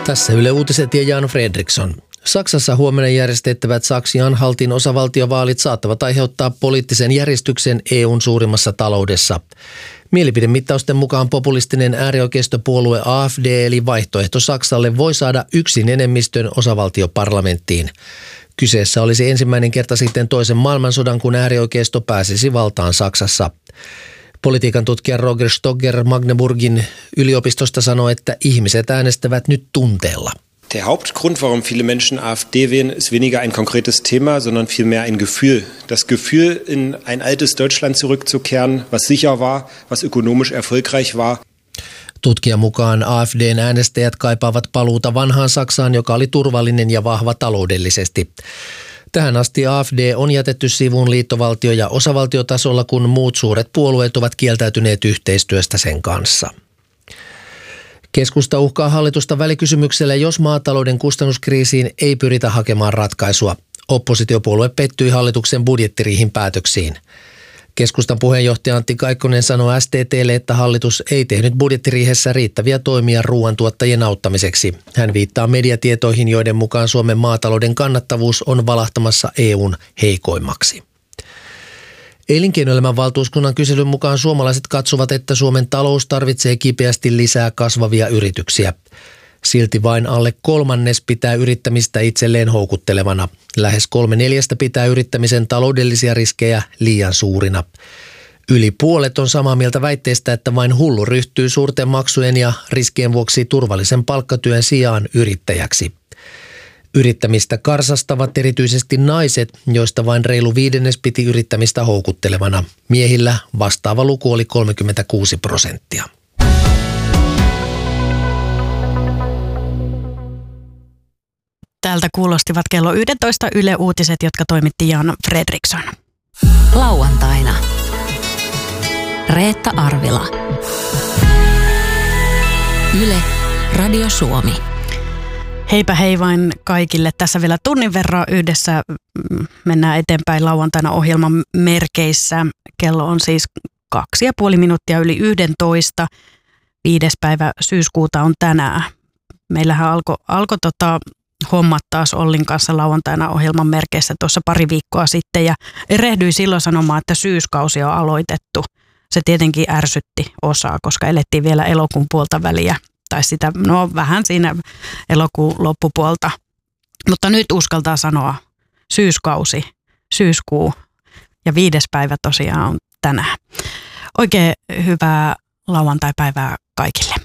Tässä Yle Uutiset ja Jan Fredriksson. Saksassa huomenna järjestettävät Saksi-Anhaltin osavaltiovaalit saattavat aiheuttaa poliittisen järjestyksen EUn suurimmassa taloudessa. Mielipidemittausten mukaan populistinen äärioikeistopuolue AfD eli Vaihtoehto Saksalle voi saada yksin enemmistön osavaltioparlamenttiin. Kyseessä olisi ensimmäinen kerta sitten toisen maailmansodan, kun äärioikeisto pääsisi valtaan Saksassa. Politiikan tutkija Roger Stogger Magdeburgin yliopistosta sanoi, että ihmiset äänestävät nyt tunteella. Der Hauptgrund, warum viele Menschen AfD wählen, ist weniger ein konkretes Thema, sondern vielmehr ein Gefühl. Das Gefühl, in ein altes Deutschland zurückzukehren, was sicher war, was ökonomisch erfolgreich war. Tutkijan mukaan AfDn äänestäjät kaipaavat paluuta vanhaan Saksaan, joka oli turvallinen ja vahva taloudellisesti. Tähän asti AfD on jätetty sivuun liittovaltio- ja osavaltiotasolla, kun muut suuret puolueet ovat kieltäytyneet yhteistyöstä sen kanssa. Keskusta uhkaa hallitusta välikysymyksellä, jos maatalouden kustannuskriisiin ei pyritä hakemaan ratkaisua. Oppositiopuolue pettyi hallituksen budjettiriihin päätöksiin. Keskustan puheenjohtaja Antti Kaikkonen sanoi STT:lle, että hallitus ei tehnyt budjettiriihessä riittäviä toimia ruoantuottajien auttamiseksi. Hän viittaa mediatietoihin, joiden mukaan Suomen maatalouden kannattavuus on valahtamassa EUn heikoimmaksi. Elinkeinoelämän valtuuskunnan kyselyn mukaan suomalaiset katsovat, että Suomen talous tarvitsee kipeästi lisää kasvavia yrityksiä. Silti vain alle kolmannes pitää yrittämistä itselleen houkuttelevana. Lähes 3/4 pitää yrittämisen taloudellisia riskejä liian suurina. Yli puolet on samaa mieltä väitteestä, että vain hullu ryhtyy suurten maksujen ja riskien vuoksi turvallisen palkkatyön sijaan yrittäjäksi. Yrittämistä karsastavat erityisesti naiset, joista vain reilu 1/5 piti yrittämistä houkuttelevana. Miehillä vastaava luku oli 36%. Täältä kuulostivat kello 11 Yle Uutiset, jotka toimitti Jan Fredriksson. Lauantaina Reetta Arvila. Yle Radio Suomi. Heipä hei vain kaikille. Tässä vielä tunnin verran yhdessä mennään eteenpäin lauantaina ohjelman merkeissä. Kello on siis 2,5 minuuttia yli 11. 5. päivä syyskuuta on tänään. Meillähän alkoi hommat taas Ollin kanssa lauantaina ohjelman merkeissä tuossa pari viikkoa sitten ja erehdyin silloin sanomaan, että syyskausi on aloitettu. Se tietenkin ärsytti osaa, koska elettiin vielä elokuun puolta väliä tai sitä, vähän siinä elokuun loppupuolta. Mutta nyt uskaltaa sanoa syyskuu ja 5. päivä tosiaan on tänään. Oikein hyvää lauantai-päivää kaikille.